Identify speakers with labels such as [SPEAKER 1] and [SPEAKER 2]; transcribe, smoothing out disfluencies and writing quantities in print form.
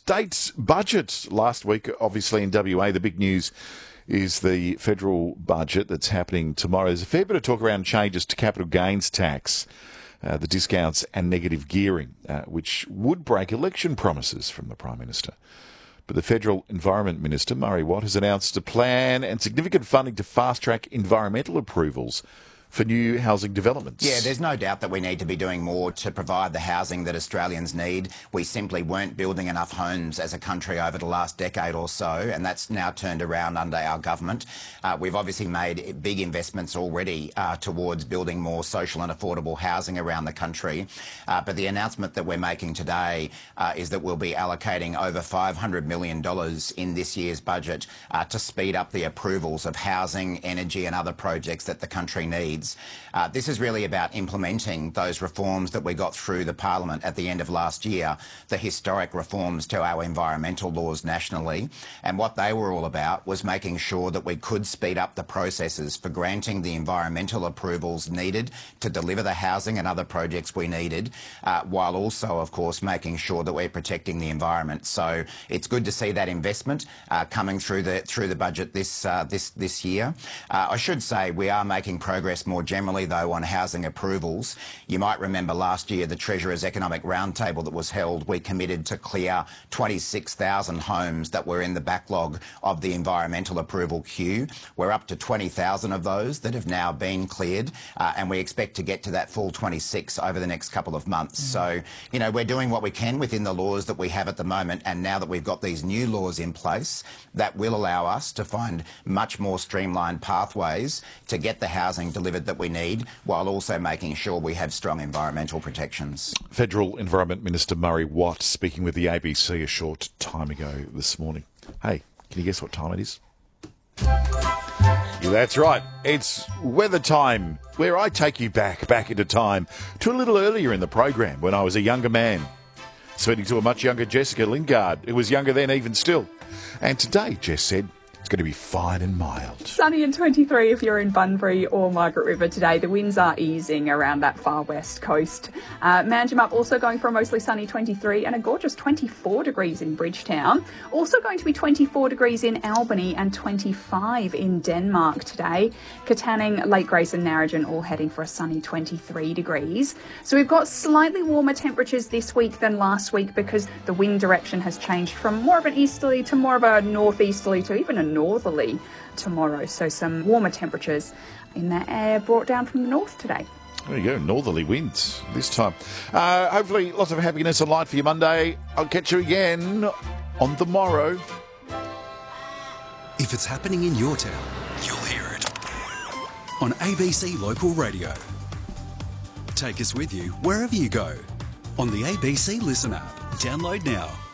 [SPEAKER 1] state budget last week, obviously in WA. The big news is the federal budget that's happening tomorrow. There's a fair bit of talk around changes to capital gains tax, the discounts and negative gearing, which would break election promises from the Prime Minister. But the Federal Environment Minister, Murray Watt, has announced a plan and significant funding to fast-track environmental approvals for new housing developments.
[SPEAKER 2] Yeah, there's no doubt that we need to be doing more to provide the housing that Australians need. We simply weren't building enough homes as a country over the last decade or so, and that's now turned around under our government. We've obviously made big investments already towards building more social and affordable housing around the country. But the announcement that we're making today is that we'll be allocating over $500 million in this year's budget to speed up the approvals of housing, energy and other projects that the country needs. This is really about implementing those reforms that we got through the Parliament at the end of last year, the historic reforms to our environmental laws nationally. And what they were all about was making sure that we could speed up the processes for granting the environmental approvals needed to deliver the housing and other projects we needed, while also, of course, making sure that we're protecting the environment. So it's good to see that investment coming through the budget this year. I should say we are making progress more generally, though, on housing approvals. You might remember last year the Treasurer's Economic Roundtable that was held. We committed to clear 26,000 homes that were in the backlog of the environmental approval queue. We're up to 20,000 of those that have now been cleared, and we expect to get to that full 26 over the next couple of months. So, you know, we're doing what we can within the laws that we have at the moment, and now that we've got these new laws in place, that will allow us to find much more streamlined pathways to get the housing delivered that we need, while also making sure we have strong environmental protections.
[SPEAKER 1] Federal Environment Minister Murray Watt speaking with the ABC a short time ago this morning. Hey, can you guess what time it is? Yeah, that's right. It's weather time, where I take you back into time to a little earlier in the program when I was a younger man, speaking to a much younger Jessica Lingard, who was younger then even still. And today, Jess said, it's going to be fine and mild.
[SPEAKER 3] Sunny and 23 if you're in Bunbury or Margaret River today. The winds are easing around that far west coast. Manjimup also going for a mostly sunny 23 and a gorgeous 24 degrees in Bridgetown. Also going to be 24 degrees in Albany and 25 in Denmark today. Katanning, Lake Grace and Narrogin all heading for a sunny 23 degrees. So we've got slightly warmer temperatures this week than last week because the wind direction has changed from more of an easterly to more of a northeasterly to even a northerly tomorrow. So some warmer temperatures in the air brought down from the north today.
[SPEAKER 1] There you go, northerly winds this time. Hopefully lots of happiness and light for your Monday. I'll catch you again on the morrow.
[SPEAKER 4] If it's happening in your town, you'll hear it on ABC Local Radio. Take us with you wherever you go on the ABC Listen app. Download now.